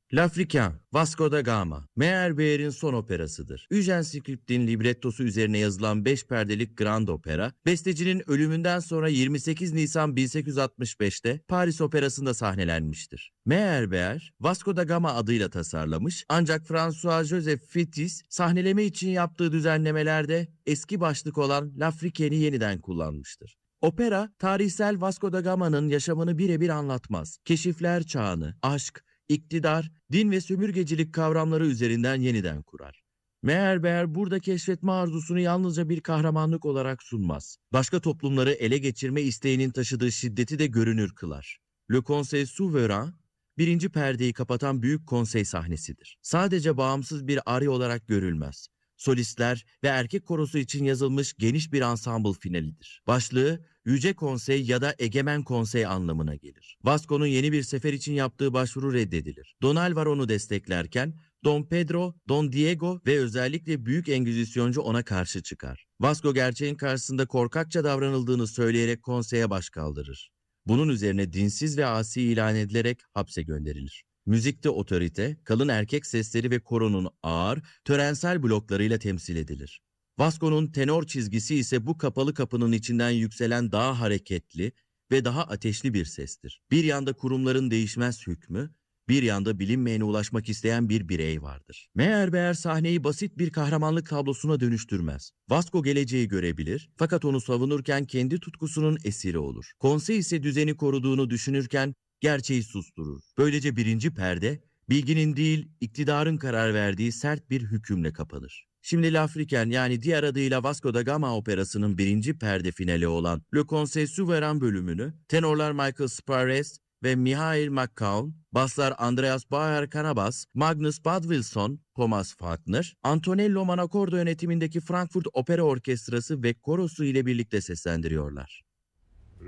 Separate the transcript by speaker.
Speaker 1: L'Africain, Vasco da Gama, Meyerbeer'in son operasıdır. Eugene Script'in librettosu üzerine yazılan 5 perdelik Grand Opera, bestecinin ölümünden sonra 28 Nisan 1865'te Paris Operası'nda sahnelenmiştir. Meyerbeer, Vasco da Gama adıyla tasarlamış ancak François-Joseph Fétis sahneleme için yaptığı düzenlemelerde eski başlık olan L'Africain'i yeniden kullanmıştır. Opera, tarihsel Vasco da Gama'nın yaşamını birebir anlatmaz. Keşifler çağını, aşk, iktidar, din ve sömürgecilik kavramları üzerinden yeniden kurar. Meyerbeer burada keşfetme arzusunu yalnızca bir kahramanlık olarak sunmaz. Başka toplumları ele geçirme isteğinin taşıdığı şiddeti de görünür kılar. Le Conseil Souverain, birinci perdeyi kapatan büyük konsey sahnesidir. Sadece bağımsız bir ari olarak görülmez. Solistler ve erkek korosu için yazılmış geniş bir ensemble finalidir. Başlığı Yüce Konsey ya da Egemen Konsey anlamına gelir. Vasco'nun yeni bir sefer için yaptığı başvuru reddedilir. Don Alvaro onu desteklerken Don Pedro, Don Diego ve özellikle Büyük Engizisyoncu ona karşı çıkar. Vasco gerçeğin karşısında korkakça davranıldığını söyleyerek konseye başkaldırır. Bunun üzerine dinsiz ve asi ilan edilerek hapse gönderilir. Müzikte otorite, kalın erkek sesleri ve koronun ağır, törensel bloklarıyla temsil edilir. Vasco'nun tenor çizgisi ise bu kapalı kapının içinden yükselen daha hareketli ve daha ateşli bir sestir. Bir yanda kurumların değişmez hükmü, bir yanda bilinmeyene ulaşmak isteyen bir birey vardır. Meyerbeer sahneyi basit bir kahramanlık tablosuna dönüştürmez. Vasco geleceği görebilir fakat onu savunurken kendi tutkusunun esiri olur. Konsey ise düzeni koruduğunu düşünürken gerçeği susturur. Böylece birinci perde, bilginin değil iktidarın karar verdiği sert bir hükümle kapanır. Şimdi L'Africain yani diğer adıyla Vasco da Gama operasının birinci perde finali olan Le Conseil Souverain bölümünü tenorlar Michael Sparres ve Mihail McCown, baslar Andreas Bauer-Canabas, Magnus Badwilson, Thomas Faulkner, Antonello Manacorda yönetimindeki Frankfurt Opera Orkestrası ve korosu ile birlikte seslendiriyorlar.